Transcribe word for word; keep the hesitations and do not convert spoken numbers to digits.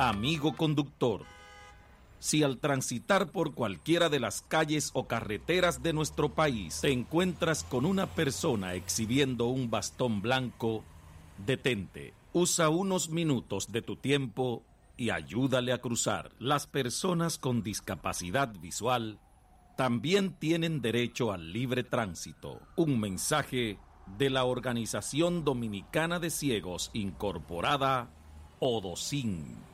Amigo conductor, si al transitar por cualquiera de las calles o carreteras de nuestro país te encuentras con una persona exhibiendo un bastón blanco, detente, usa unos minutos de tu tiempo y ayúdale a cruzar. Las personas con discapacidad visual también tienen derecho al libre tránsito. Un mensaje de la Organización Dominicana de Ciegos Incorporada, ODOCIN.